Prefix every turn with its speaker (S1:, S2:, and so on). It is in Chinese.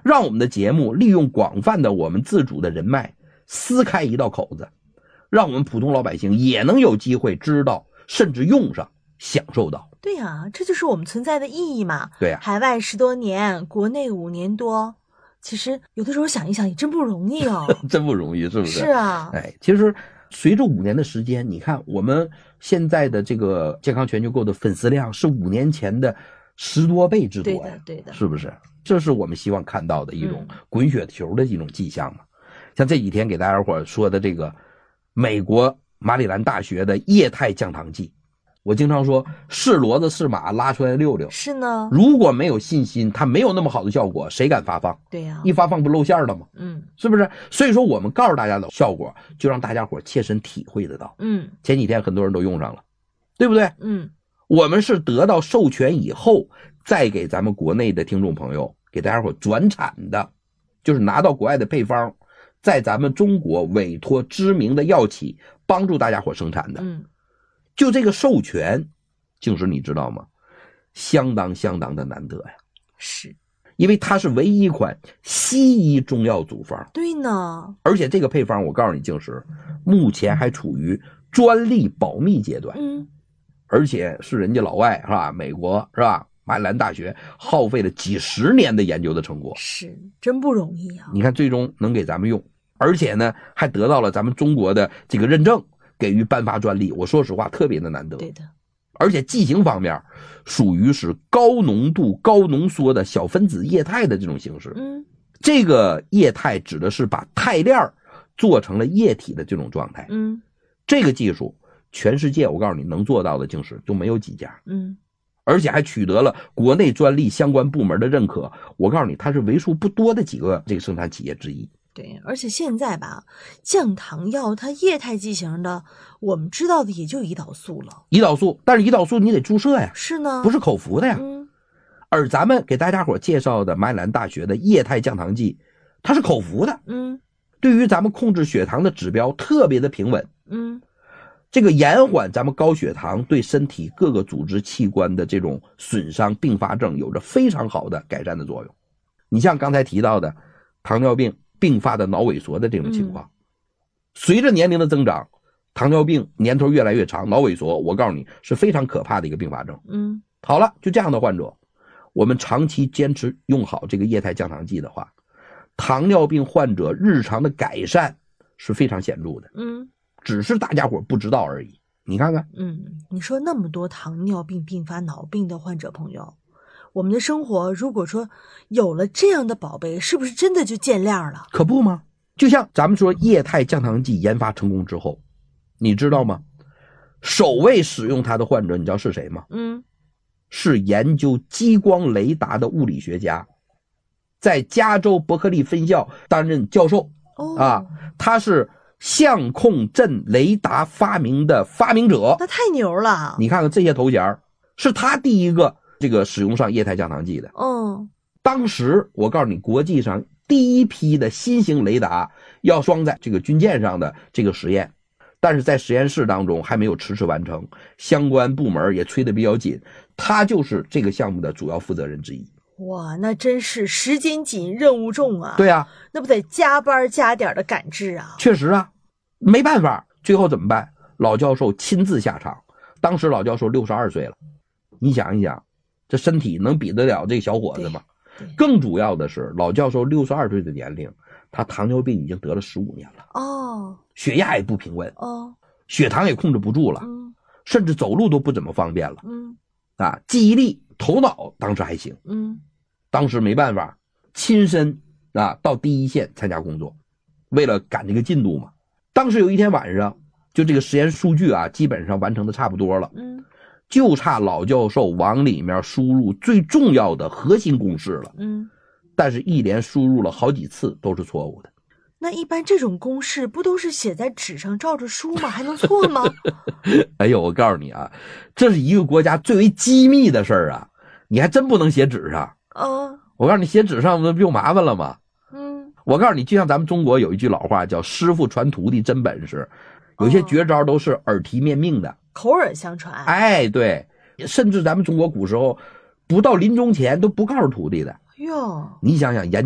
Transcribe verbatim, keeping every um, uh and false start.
S1: 让我们的节目利用广泛的我们自主的人脉，撕开一道口子，让我们普通老百姓也能有机会知道，甚至用上，享受到。
S2: 对呀、啊，这就是我们存在的意义嘛。
S1: 对呀、啊，
S2: 海外十多年，国内五年多，其实有的时候想一想也真不容易哦。
S1: 真不容易，是不是？
S2: 是啊。
S1: 哎，其实随着五年的时间，你看我们现在的这个健康全球购的粉丝量是五年前的十多倍之多呀，
S2: 对的，对的，
S1: 是不是？这是我们希望看到的一种滚雪球的一种迹象嘛。嗯、像这几天给大家伙说的这个美国马里兰大学的液态降糖剂，我经常说是骡子是马拉出来溜溜，
S2: 是呢。
S1: 如果没有信心，它没有那么好的效果，谁敢发放？
S2: 对呀、啊，
S1: 一发放不露馅了吗？
S2: 嗯，
S1: 是不是？所以说我们告诉大家的效果，就让大家伙切身体会得到。
S2: 嗯，
S1: 前几天很多人都用上了，对不对？
S2: 嗯，
S1: 我们是得到授权以后，再给咱们国内的听众朋友给大家伙转产的，就是拿到国外的配方，在咱们中国委托知名的药企帮助大家伙生产的。
S2: 嗯，
S1: 就这个授权，静时你知道吗？相当相当的难得呀。
S2: 是。
S1: 因为它是唯一一款西医中药组方。
S2: 对呢。
S1: 而且这个配方我告诉你静时，目前还处于专利保密阶段。
S2: 嗯。
S1: 而且是人家老外是吧？美国是吧？马里兰大学耗费了几十年的研究的成果，
S2: 是真不容易啊！
S1: 你看，最终能给咱们用，而且呢，还得到了咱们中国的这个认证，给予颁发专利。我说实话，特别的难得。
S2: 对的。
S1: 而且剂型方面，属于是高浓度、高浓缩的小分子液态的这种形式。
S2: 嗯，
S1: 这个液态指的是把肽链做成了液体的这种状态。
S2: 嗯，
S1: 这个技术，全世界我告诉你能做到的，竟是就没有几家。
S2: 嗯。
S1: 而且还取得了国内专利相关部门的认可，我告诉你，它是为数不多的几个这个生产企业之一。
S2: 对，而且现在吧，降糖药它液态剂型的，我们知道的也就胰岛素了。
S1: 胰岛素，但是胰岛素你得注射呀，
S2: 是呢，
S1: 不是口服的呀。
S2: 嗯。
S1: 而咱们给大家伙介绍的马里兰大学的液态降糖剂，它是口服的。
S2: 嗯。
S1: 对于咱们控制血糖的指标特别的平稳。
S2: 嗯。
S1: 这个延缓咱们高血糖对身体各个组织器官的这种损伤并发症有着非常好的改善的作用。你像刚才提到的糖尿病并发的脑萎缩的这种情况，嗯、随着年龄的增长，糖尿病年头越来越长，脑萎缩我告诉你是非常可怕的一个并发症。
S2: 嗯，
S1: 好了，就这样的患者，我们长期坚持用好这个液态降糖剂的话，糖尿病患者日常的改善是非常显著的。
S2: 嗯。
S1: 只是大家伙不知道而已。你看看，
S2: 嗯，你说那么多糖尿病并发脑病的患者朋友，我们的生活如果说有了这样的宝贝，是不是真的就见亮了？
S1: 可不吗？就像咱们说液态降糖剂研发成功之后，你知道吗？首位使用它的患者，你知道是谁吗？
S2: 嗯，
S1: 是研究激光雷达的物理学家，在加州伯克利分校担任教授。
S2: 哦，
S1: 啊，他是相控阵雷达发明的发明者，
S2: 那太牛了！
S1: 你看看这些头衔，是他第一个这个使用上液态降糖剂的。
S2: 嗯，
S1: 当时我告诉你，国际上第一批的新型雷达要装在这个军舰上的这个实验，但是在实验室当中还没有迟迟完成，相关部门也催得比较紧，他就是这个项目的主要负责人之一。
S2: 哇，那真是时间紧任务重啊。
S1: 对啊，
S2: 那不得加班加点的赶制啊。
S1: 确实啊，没办法，最后怎么办？老教授亲自下场，当时老教授六十二岁了，你想一想，这身体能比得了这个小伙子吗？更主要的是，老教授六十二岁的年龄，他糖尿病已经得了十五年了。
S2: 哦，
S1: 血压也不平稳。
S2: 哦，
S1: 血糖也控制不住了。
S2: 嗯，
S1: 甚至走路都不怎么方便了。
S2: 嗯，
S1: 啊，记忆力、头脑当时还行。
S2: 嗯，
S1: 当时没办法，亲身啊到第一线参加工作，为了赶这个进度嘛。当时有一天晚上，就这个实验数据啊，基本上完成的差不多了。
S2: 嗯，
S1: 就差老教授往里面输入最重要的核心公式了。
S2: 嗯，
S1: 但是一连输入了好几次都是错误的。
S2: 那一般这种公式不都是写在纸上照着书吗？还能错吗？
S1: 哎呦，我告诉你啊，这是一个国家最为机密的事儿啊，你还真不能写纸上。
S2: 啊，
S1: 我告诉你，写纸上不就麻烦了吗？
S2: 嗯，
S1: 我告诉你，就像咱们中国有一句老话叫师傅传徒弟真本事，有些绝招都是耳提面命的，
S2: 口耳相传。
S1: 哎，对，甚至咱们中国古时候不到临终前都不告诉徒弟的。
S2: 哟，
S1: 你想想研